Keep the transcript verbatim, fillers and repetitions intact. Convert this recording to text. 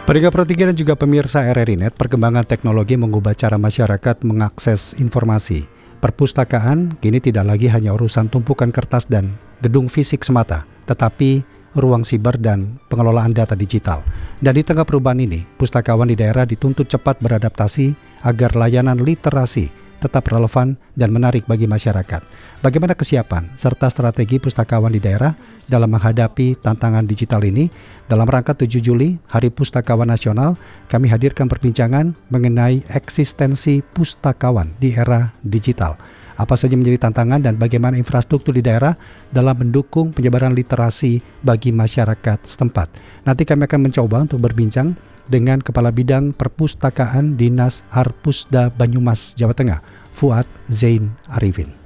Pendengar Pro tiga dan juga pemirsa R R I Net, perkembangan teknologi mengubah cara masyarakat mengakses informasi. Perpustakaan kini tidak lagi hanya urusan tumpukan kertas dan gedung fisik semata, tetapi ruang siber dan pengelolaan data digital. Dan di tengah perubahan ini, pustakawan di daerah dituntut cepat beradaptasi agar layanan literasi tetap relevan dan menarik bagi masyarakat. Bagaimana kesiapan serta strategi pustakawan di daerah dalam menghadapi tantangan digital ini? Dalam rangka tujuh Juli, Hari Pustakawan Nasional, kami hadirkan perbincangan mengenai eksistensi pustakawan di era digital. Apa saja menjadi tantangan dan bagaimana infrastruktur di daerah dalam mendukung penyebaran literasi bagi masyarakat setempat. Nanti kami akan mencoba untuk berbincang dengan Kepala Bidang Perpustakaan Dinas Harpusda Banyumas, Jawa Tengah, Fuad Zain Arifin.